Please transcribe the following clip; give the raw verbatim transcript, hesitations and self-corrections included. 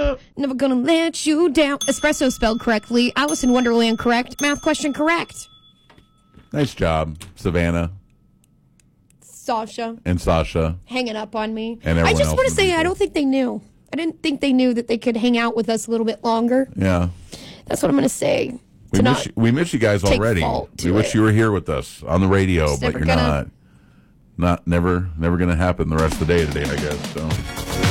Never gonna let you down. Espresso spelled correctly. Alice in Wonderland correct. Math question correct. Nice job, Savannah. Sasha. And Sasha. Hanging up on me. And I everyone just else want to in the say, people. I don't think they knew. I didn't think they knew that they could hang out with us a little bit longer. Yeah. That's what I'm going to say. We To miss, not you, we miss you guys take already. fault We to wish it. you were here with us on the radio, It's but never you're gonna- not. Not never never going to happen the rest of the day today, I guess. So.